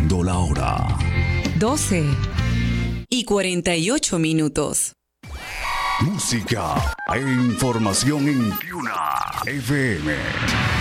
Siendo la hora 12:48. Música e información en Piuna FM.